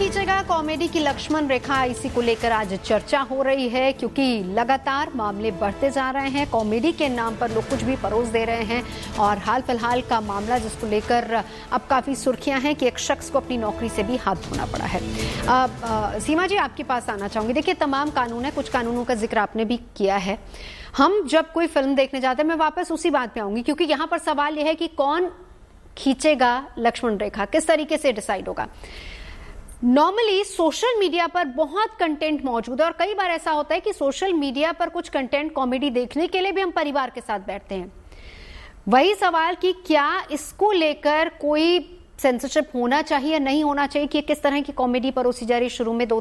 खींचेगा कॉमेडी की लक्ष्मण रेखा, इसी को लेकर आज चर्चा हो रही है क्योंकि लगातार मामले बढ़ते जा रहे हैं। कॉमेडी के नाम पर लोग कुछ भी परोस दे रहे हैं और हाल फिलहाल का मामला जिसको लेकर अब काफी सुर्खियां हैं कि एक शख्स को अपनी नौकरी से भी हाथ धोना पड़ा है। सीमा जी, आपके पास आना चाहूंगी। देखिए, तमाम कानून है, कुछ कानूनों का जिक्र आपने भी किया है। हम जब कोई फिल्म देखने जाते हैं, मैं वापस उसी बात पे आऊंगी क्योंकि यहाँ पर सवाल यह है कि कौन खींचेगा लक्ष्मण रेखा, किस तरीके से डिसाइड होगा। नॉर्मली सोशल मीडिया पर बहुत कंटेंट मौजूद है और कई बार ऐसा होता है कि सोशल मीडिया पर कुछ कंटेंट कॉमेडी देखने के लिए भी हम परिवार के साथ बैठते हैं। वही सवाल कि क्या इसको लेकर कोई सेंसरशिप होना चाहिए, नहीं होना चाहिए कि किस तरह की कॉमेडी परोसी जा रही है। शुरू में 2